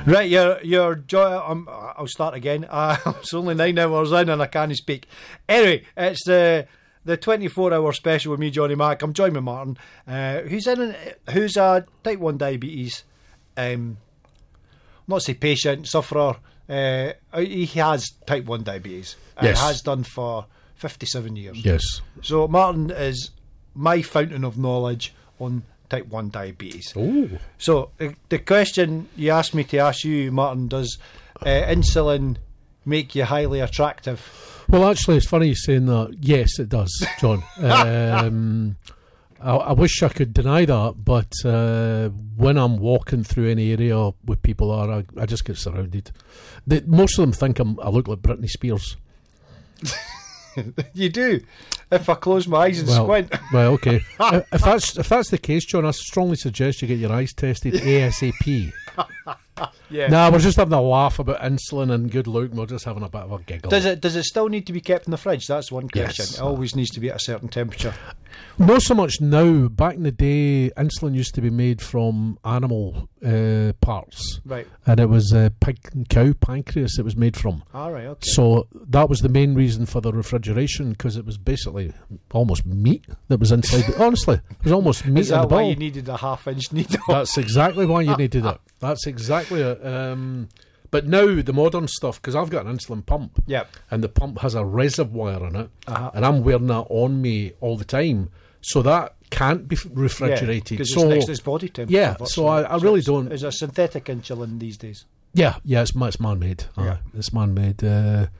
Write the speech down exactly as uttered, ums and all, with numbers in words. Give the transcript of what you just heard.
Right, your your joy. Um, I'll start again. Uh, it's only nine hours in and I can't speak. Anyway, it's the the twenty-four hour special with me, Johnny Mac. I'm joined with Martin, uh, who's in, who's a type one diabetes. Um, not say patient, sufferer. Uh, he has type one diabetes. And Yes. has done for fifty-seven years. Yes. So Martin is my fountain of knowledge on type one diabetes. Oh. So uh, the question you asked me to ask you, Martin, does uh, insulin make you highly attractive? Well, actually, it's funny you saying that. Yes, it does, John. um, I, I wish I could deny that, but uh, when I'm walking through any area where people are, I, I just get surrounded. They, most of them think I'm, I look like Britney Spears. You do. If I close my eyes and Well, squint. well, okay. if, if that's if that's the case, John, I strongly suggest you get your eyes tested ASAP. Yeah. Nah, we're just having a laugh about insulin and good look. We're just having a bit of a giggle. Does it does it still need to be kept in the fridge? That's one question. Yes. It always needs to be at a certain temperature. Not so much now. Back in the day, insulin used to be made from animal uh, parts, Right. and it was uh, pig and cow pancreas it was made from. All right. Okay. So that was the main reason for the refrigeration, because it was basically almost meat that was inside. the, honestly, it was almost meat Is in the that why bottle. you needed a half inch needle? That's exactly why you needed it. That's exactly it. Um, but now the modern stuff, because I've got an insulin pump, Yep. and the pump has a reservoir in it, Uh-huh. and I'm wearing that on me all the time, so that can't be f- refrigerated. Because so it's next to its body temperature. yeah, so I, I really it's, don't. Is a synthetic insulin these days? Yeah, yeah, it's, ma- it's man-made. Uh, Yeah. it's man-made. Uh,